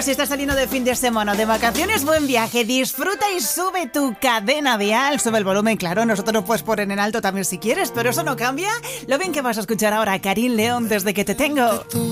si estás saliendo de fin de semana o de vacaciones, buen viaje, disfruta y sube tu cadena dial, sube el volumen, claro, nosotros lo puedes poner en alto también si quieres, pero eso no cambia lo bien que vas a escuchar ahora a Karim León desde que te tengo.